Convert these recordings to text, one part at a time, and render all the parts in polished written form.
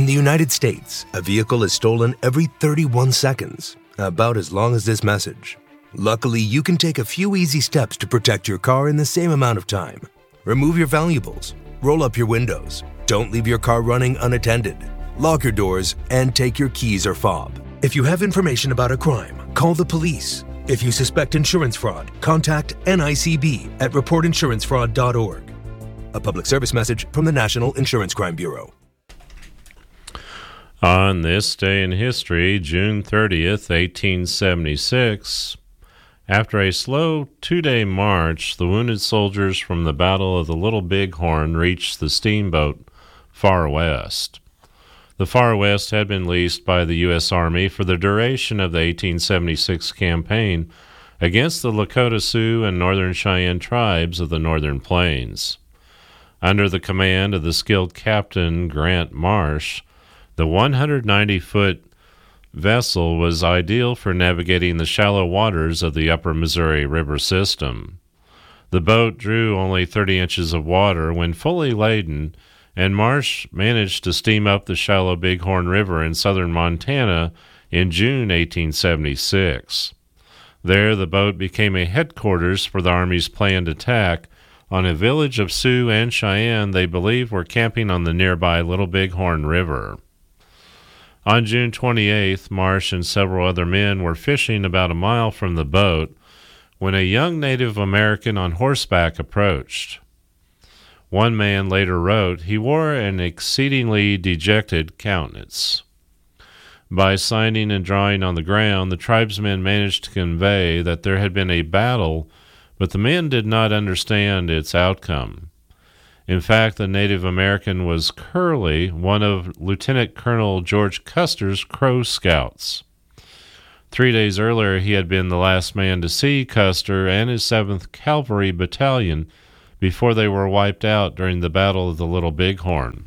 the United States, a vehicle is stolen every 31 seconds, about as long as this message. Luckily, you can take a few easy steps to protect your car in the same amount of time. Remove your valuables, roll up your windows, don't leave your car running unattended, lock your doors, and take your keys or fob. If you have information about a crime, call the police. If you suspect insurance fraud, contact NICB at reportinsurancefraud.org. A public service message from the National Insurance Crime Bureau. On this day in history, June 30th, 1876, after a slow two-day march, the wounded soldiers from the Battle of the Little Bighorn reached the steamboat Far West. The Far West had been leased by the U.S. Army for the duration of the 1876 campaign against the Lakota Sioux and Northern Cheyenne tribes of the Northern Plains. Under the command of the skilled Captain Grant Marsh, the 190-foot vessel was ideal for navigating the shallow waters of the upper Missouri River system. The boat drew only 30 inches of water when fully laden, and Marsh managed to steam up the shallow Bighorn River in southern Montana in June 1876. There, the boat became a headquarters for the Army's planned attack on a village of Sioux and Cheyenne they believed were camping on the nearby Little Bighorn River. On June 28th, Marsh and several other men were fishing about a mile from the boat when a young Native American on horseback approached. One man later wrote, "He wore an exceedingly dejected countenance." By signing and drawing on the ground, the tribesmen managed to convey that there had been a battle, but the men did not understand its outcome. In fact, the Native American was Curley, one of Lieutenant Colonel George Custer's Crow Scouts. 3 days earlier, he had been the last man to see Custer and his 7th Cavalry Battalion before they were wiped out during the Battle of the Little Bighorn.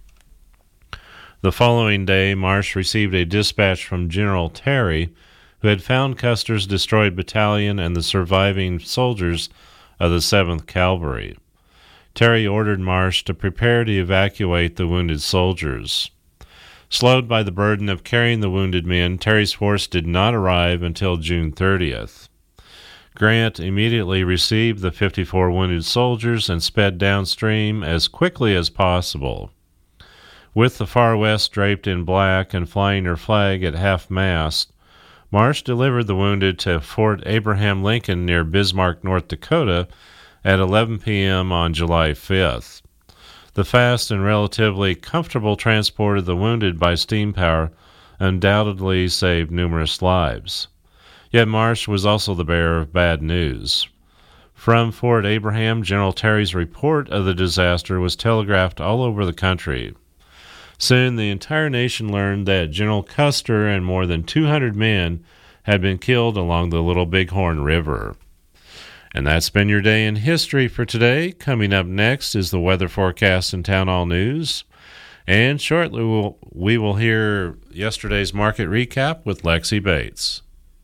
The following day, Marsh received a dispatch from General Terry, who had found Custer's destroyed battalion and the surviving soldiers of the 7th Cavalry. Terry ordered Marsh to prepare to evacuate the wounded soldiers. Slowed by the burden of carrying the wounded men, Terry's force did not arrive until June 30th. Grant immediately received the 54 wounded soldiers and sped downstream as quickly as possible. With the Far West draped in black and flying her flag at half-mast, Marsh delivered the wounded to Fort Abraham Lincoln near Bismarck, North Dakota, at 11 p.m. on July 5th. The fast and relatively comfortable transport of the wounded by steam power undoubtedly saved numerous lives. Yet Marsh was also the bearer of bad news. From Fort Abraham, General Terry's report of the disaster was telegraphed all over the country. Soon the entire nation learned that General Custer and more than 200 men had been killed along the Little Bighorn River. And that's been your day in history for today. Coming up next is the weather forecast and town hall news. And shortly we will hear yesterday's market recap with Lexi Bates.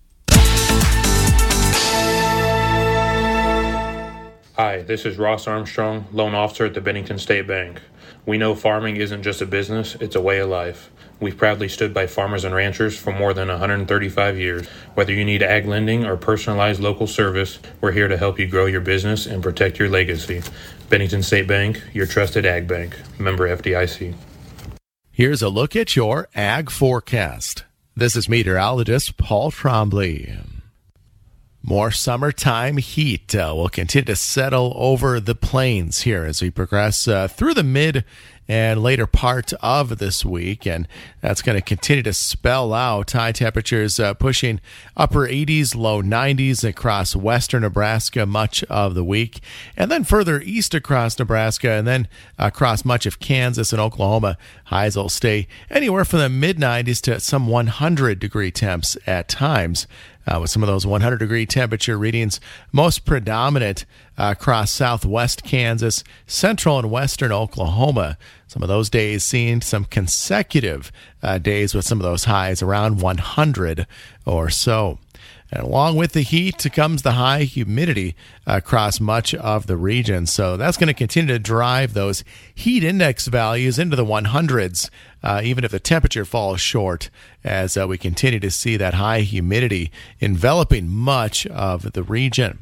Hi, this is Ross Armstrong, loan officer at the Bennington State Bank. We know farming isn't just a business, it's a way of life. We've proudly stood by farmers and ranchers for more than 135 years. Whether you need ag lending or personalized local service, we're here to help you grow your business and protect your legacy. Bennington State Bank, your trusted ag bank. Member FDIC. Here's a look at your ag forecast. This is meteorologist Paul Trombley. More summertime heat will continue to settle over the plains here as we progress through the mid and later part of this week, and that's going to continue to spell out high temperatures pushing upper 80s, low 90s across western Nebraska much of the week, and then further east across Nebraska and then across much of Kansas and Oklahoma. Highs will stay anywhere from the mid-90s to some 100-degree temps at times. With some of those 100-degree temperature readings most predominant across southwest Kansas, central and western Oklahoma. Some of those days seeing some consecutive days with some of those highs around 100 or so. And along with the heat comes the high humidity across much of the region. So that's going to continue to drive those heat index values into the 100s, even if the temperature falls short, as we continue to see that high humidity enveloping much of the region.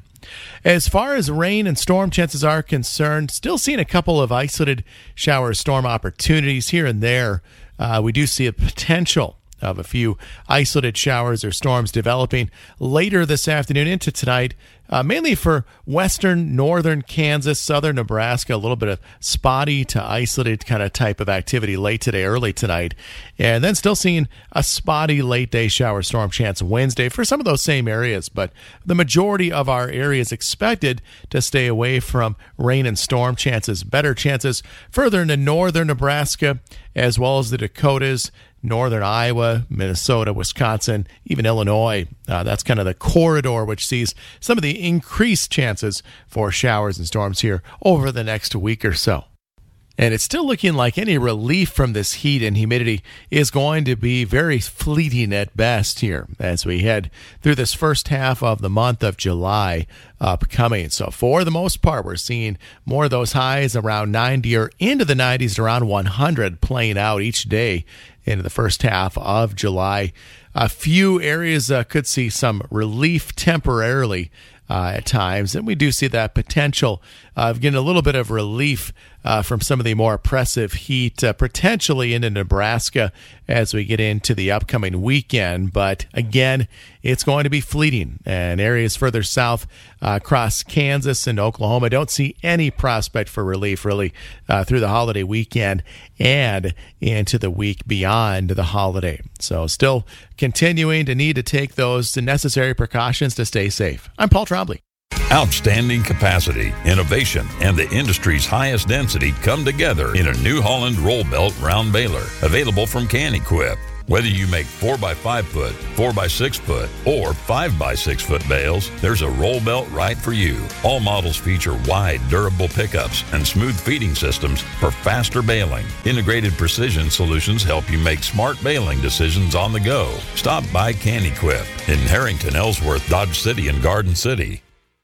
As far as rain and storm chances are concerned, still seeing a couple of isolated shower storm opportunities here and there. We do see a potential of a few isolated showers or storms developing later this afternoon into tonight, mainly for western, northern Kansas, southern Nebraska, a little bit of spotty to isolated kind of type of activity late today, early tonight. And then still seeing a spotty late day shower storm chance Wednesday for some of those same areas. But the majority of our areas expected to stay away from rain and storm chances. Better chances further into northern Nebraska as well as the Dakotas, northern Iowa, Minnesota, Wisconsin, even Illinois. That's kind of the corridor which sees some of the increased chances for showers and storms here over the next week or so. And it's still looking like any relief from this heat and humidity is going to be very fleeting at best here as we head through this first half of the month of July upcoming. So for the most part, we're seeing more of those highs around 90 or into the 90s to around 100 playing out each day into the first half of July. A few areas could see some relief temporarily at times, and we do see that potential of getting a little bit of relief from some of the more oppressive heat, potentially into Nebraska as we get into the upcoming weekend. But again, it's going to be fleeting, and areas further south across Kansas and Oklahoma don't see any prospect for relief really through the holiday weekend and into the week beyond the holiday. So still continuing to need to take those necessary precautions to stay safe. I'm Paul Trombley. Outstanding capacity, innovation, and the industry's highest density come together in a New Holland roll belt round baler, available from Can-Equip. Whether you make 4x5 foot, 4x6 foot, or 5x6 foot bales, there's a roll belt right for you. All models feature wide, durable pickups and smooth feeding systems for faster baling. Integrated precision solutions help you make smart baling decisions on the go. Stop by Can-Equip in Harrington, Ellsworth, Dodge City, and Garden City.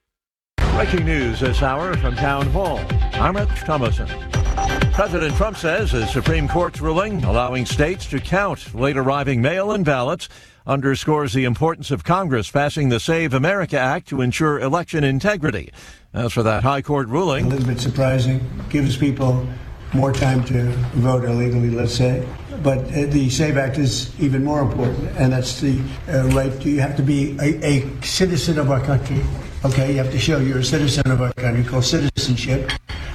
Breaking news this hour from Town Hall. I'm Rich Thomason. President Trump says the Supreme Court's ruling allowing states to count late arriving mail-in ballots underscores the importance of Congress passing the Save America Act to ensure election integrity. As for that high court ruling, a little bit surprising, gives people more time to vote illegally, let's say. But the SAVE Act is even more important, and that's the right. You have to be a citizen of our country. Okay, you have to show you're a citizen of our country, called citizenship.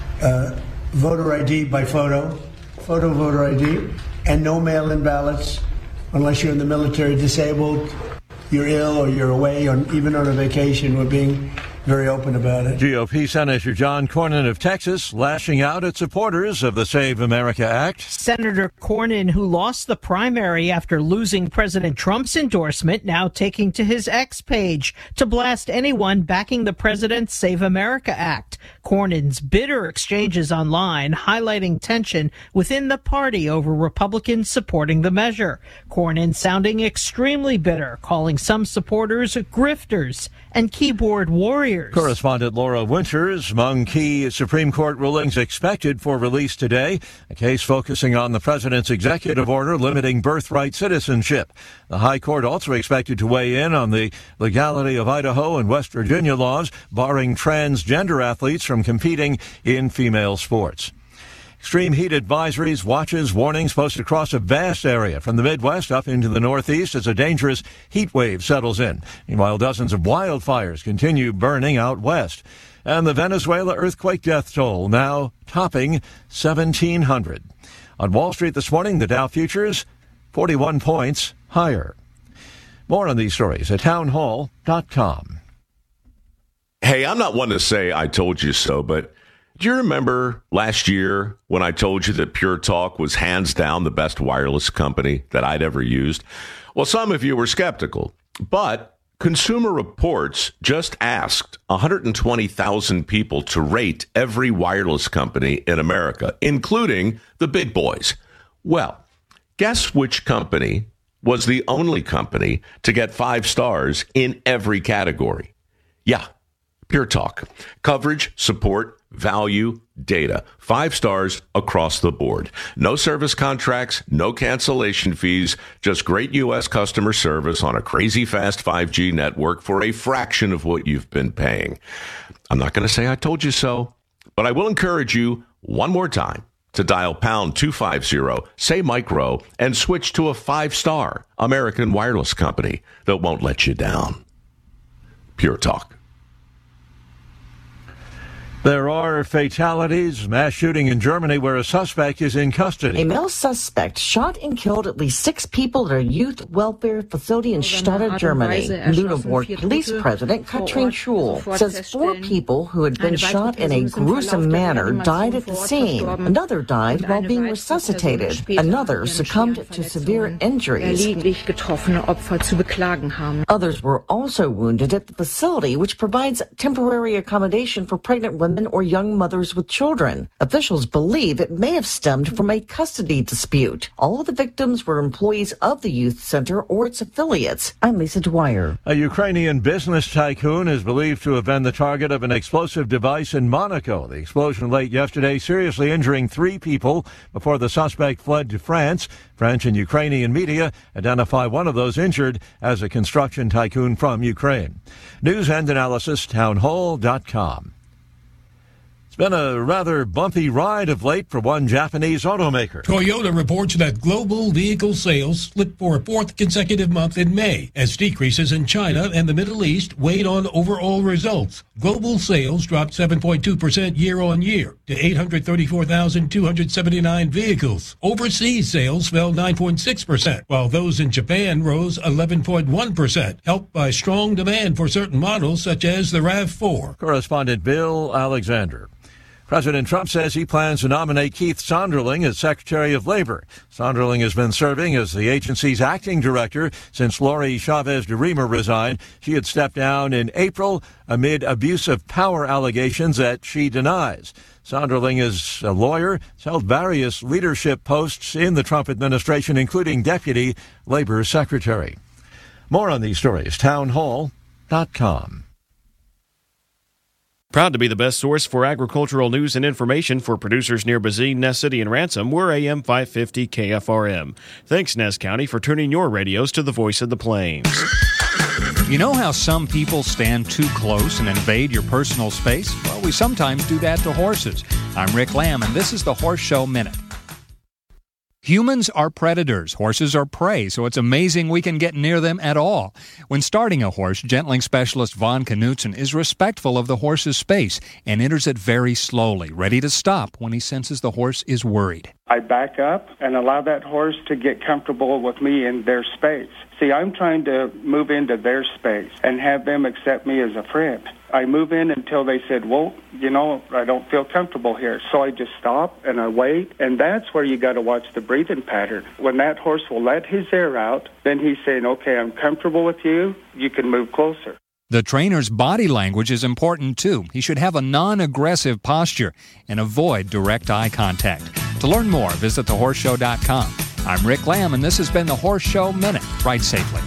Voter ID by photo voter ID, and no mail-in ballots unless you're in the military, disabled, you're ill, or you're away, or even on a vacation. We're being very open about it. GOP Senator John Cornyn of Texas lashing out at supporters of the Save America Act. Senator Cornyn, who lost the primary after losing President Trump's endorsement, now taking to his X page to blast anyone backing the president's Save America Act. Cornyn's bitter exchanges online highlighting tension within the party over Republicans supporting the measure. Cornyn sounding extremely bitter, calling some supporters grifters and keyboard warriors. Correspondent Laura Winters. Among key Supreme Court rulings expected for release today, a case focusing on the president's executive order limiting birthright citizenship. The High Court also expected to weigh in on the legality of Idaho and West Virginia laws barring transgender athletes from competing in female sports. Extreme heat advisories, watches, warnings posted across a vast area from the Midwest up into the Northeast as a dangerous heat wave settles in. Meanwhile, dozens of wildfires continue burning out west. And the Venezuela earthquake death toll now topping 1,700. On Wall Street this morning, the Dow futures 41 points higher. More on these stories at townhall.com. Hey, I'm not one to say I told you so, but do you remember last year when I told you that Pure Talk was hands down the best wireless company that I'd ever used? Well, some of you were skeptical, but Consumer Reports just asked 120,000 people to rate every wireless company in America, including the big boys. Well, guess which company was the only company to get 5 stars in every category. Yeah, Pure Talk. Coverage, support, value, data. 5 stars across the board. No service contracts, no cancellation fees, just great U.S. customer service on a crazy fast 5G network for a fraction of what you've been paying. I'm not going to say I told you so, but I will encourage you one more time to dial pound 250, say micro, and switch to a 5-star American wireless company that won't let you down. Pure Talk. There are fatalities, mass shooting in Germany where a suspect is in custody. A male suspect shot and killed at least 6 people at a youth welfare facility in Stade, Germany. Lüneburg Police President Katrin Schul says 4 people who had been shot in a gruesome manner died at the scene. Another died while being resuscitated. Another succumbed to severe injuries. Others were also wounded at the facility, which provides temporary accommodation for pregnant women or young mothers with children. Officials believe it may have stemmed from a custody dispute. All of the victims were employees of the youth center or its affiliates. I'm Lisa Dwyer. A Ukrainian business tycoon is believed to have been the target of an explosive device in Monaco. The explosion late yesterday seriously injuring 3 people before the suspect fled to France. French and Ukrainian media identify one of those injured as a construction tycoon from Ukraine. News and analysis, townhall.com. It's been a rather bumpy ride of late for one Japanese automaker. Toyota reports that global vehicle sales slipped for a 4th consecutive month in May, as decreases in China and the Middle East weighed on overall results. Global sales dropped 7.2% year-on-year to 834,279 vehicles. Overseas sales fell 9.6%, while those in Japan rose 11.1%, helped by strong demand for certain models such as the RAV4. Correspondent Bill Alexander. President Trump says he plans to nominate Keith Sonderling as Secretary of Labor. Sonderling has been serving as the agency's acting director since Lori Chavez de Rima resigned. She had stepped down in April amid abuse of power allegations that she denies. Sonderling is a lawyer, has held various leadership posts in the Trump administration, including Deputy Labor Secretary. More on these stories, townhall.com. Proud to be the best source for agricultural news and information for producers near Bazine, Ness City, and Ransom. We're AM 550 KFRM. Thanks, Ness County, for tuning your radios to the voice of the plains. You know how some people stand too close and invade your personal space? Well, we sometimes do that to horses. I'm Rick Lamb, and this is the Horse Show Minute. Humans are predators, horses are prey, so it's amazing we can get near them at all. When starting a horse, gentling specialist Vaughn Knutson is respectful of the horse's space and enters it very slowly, ready to stop when he senses the horse is worried. I back up and allow that horse to get comfortable with me in their space. See, I'm trying to move into their space and have them accept me as a friend. I move in until they said, well, I don't feel comfortable here. So I just stop and I wait. And that's where you got to watch the breathing pattern. When that horse will let his air out, then he's saying, okay, I'm comfortable with you. You can move closer. The trainer's body language is important, too. He should have a non-aggressive posture and avoid direct eye contact. To learn more, visit thehorseshow.com. I'm Rick Lamb, and this has been the Horse Show Minute. Ride safely.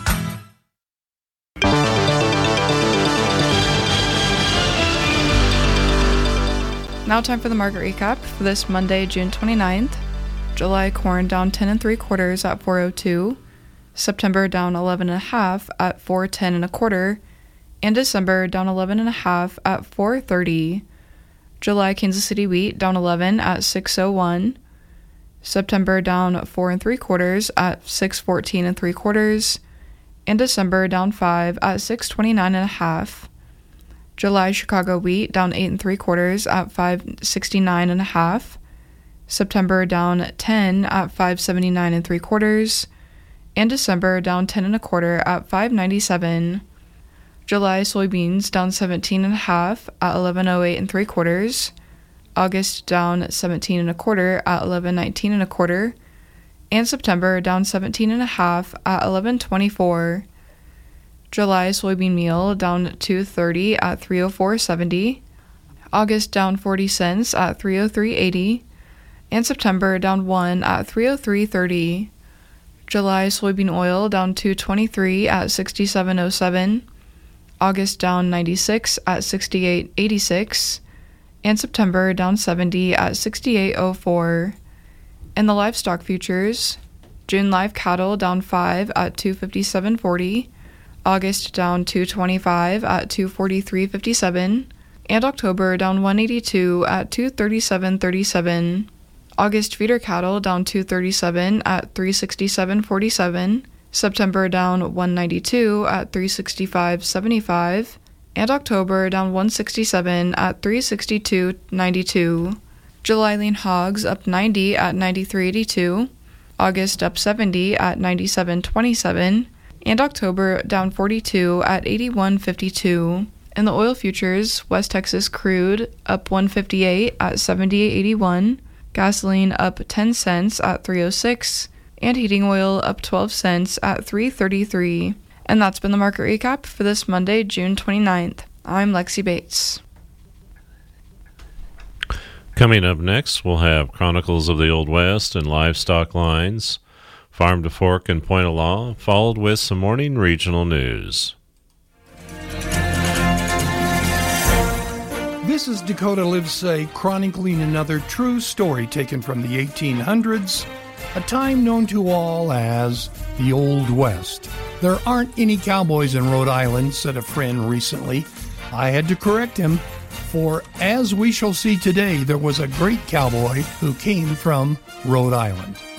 Now time for the market recap for this Monday, June 29th. July corn down 10 3/4 at 4.02. September down 11.5 at 4.10 1/4. And December down 11.5 at 4.30. July Kansas City wheat down 11 at 6.01. September down 4 3/4 at 6.14 3/4. And December down 5 at 6.29 1/2. July Chicago wheat down 8 3/4 at 5.69 1/2. September down 10 at 5.79 3/4. And December down 10 1/4 at 5.97. July soybeans down 17 1/2 at 11.08 3/4. August down 17 1/4 at 11.19 1/4. And September down 17 1/2 at 11.24. July soybean meal down 2.30 at 3.0470. August down 40 cents at 3.0380. And September down 1 at 3.0330. July soybean oil down $2.23 at $67.07. August down 96 at $68.86. And September down 70 at $68.04. In the livestock futures, June live cattle down 5 at $257.40. August down $225 at $243.57. And October down $182 at $237.37. August feeder cattle down $237 at $367.47. September down $192 at $365.75. And October down $167 at $362.92. July lean hogs up 90 at $93.82. August up 70 at $97.27. And October down 42 at $81.52. In the oil futures, West Texas crude up $158 at $78.81. Gasoline up 10 cents at $3.06. And heating oil up 12 cents at $3.33. And that's been the market recap for this Monday, June 29th. I'm Lexi Bates. Coming up next, we'll have Chronicles of the Old West and Livestock Lines, Farm to Fork and Point of Law, followed with some morning regional news. This is Dakota Livesay chronicling another true story taken from the 1800s, a time known to all as the Old West. There aren't any cowboys in Rhode Island, said a friend recently. I had to correct him, for as we shall see today, there was a great cowboy who came from Rhode Island.